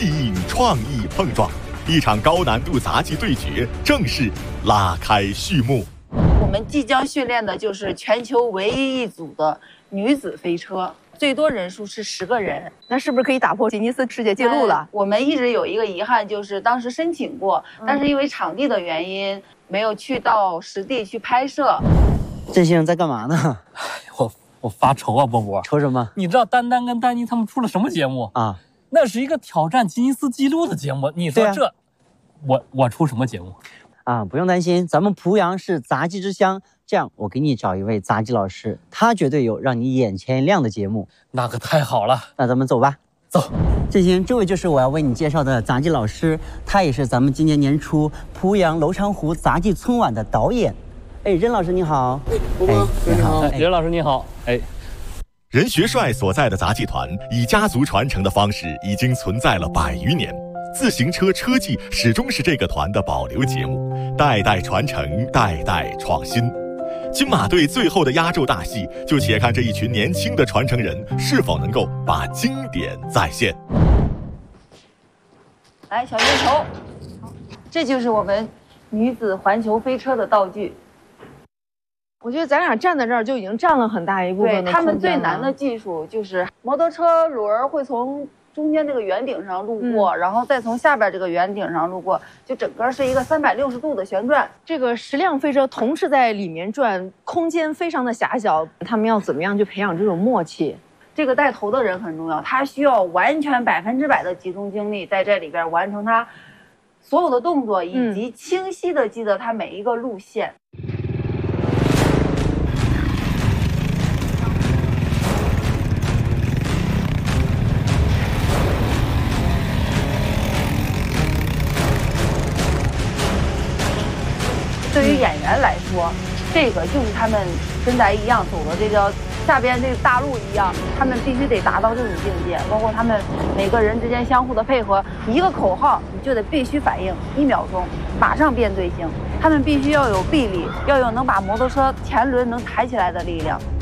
技艺与创意碰撞，一场高难度杂技对决正式拉开序幕。 我们即将训练的就是全球唯一一组的女子飞车，最多人数是10个人。 那是不是可以打破吉尼斯世界纪录了？ 我们一直有一个遗憾，就是当时申请过，但是因为场地的原因，没有去到实地去拍摄。 振兴在干嘛呢？ 我发愁啊，波波。 愁什么？ 你知道丹丹跟丹妮他们出了什么节目啊？ 那是一个挑战吉尼斯纪录的节目。你说这，我出什么节目？ 啊，不用担心，咱们濮阳是杂技之乡，这样我给你找一位杂技老师，他绝对有让你眼前一亮的节目。 那可太好了， 那咱们走吧。 走。 振兴，这位就是我要为你介绍的杂技老师，他也是咱们今年年初濮阳娄长湖杂技春晚的导演。哎，任老师你好。 波波你好。任老师你好。哎。 任学帅所在的杂技团以家族传承的方式已经存在了100余年，自行车车技始终是这个团的保留节目，代代传承，代代创新。金马队最后的压轴大戏，就且看这一群年轻的传承人是否能够把经典再现。 来，小月球，这就是我们女子环球飞车的道具。 我觉得咱俩站在这儿就已经占了很大一部分的空间了。 对，他们最难的技术就是摩托车轮会从中间这个圆顶上路过，然后再从下边这个圆顶上路过，就整个是一个360度的旋转。 这个10辆飞车同时在里面转，空间非常的狭小，他们要怎么样去培养这种默契？ 这个带头的人很重要，他需要完全100%的集中精力在这里边完成他所有的动作，以及清晰的记得他每一个路线。对于演员来说，这个就是他们跟咱一样走的这条下边这个大路一样，他们必须得达到这种境界。包括他们每个人之间相互的配合，一个口号你就得必须反应1秒钟，马上变队形。他们必须要有臂力，要有能把摩托车前轮能抬起来的力量。